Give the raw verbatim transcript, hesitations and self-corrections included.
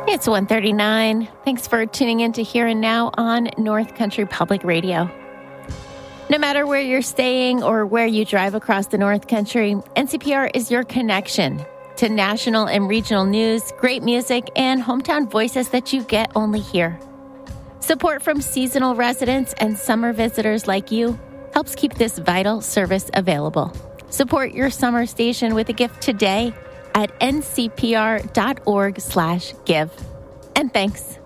It's one thirty-nine. Thanks for tuning in to Here and Now on North Country Public Radio. No matter where you're staying or where you drive across the North Country, N C P R is your connection to national and regional news, great music, and hometown voices that you get only here. Support from seasonal residents and summer visitors like you helps keep this vital service available. Support your summer station with a gift today at ncpr.org slash give. And thanks.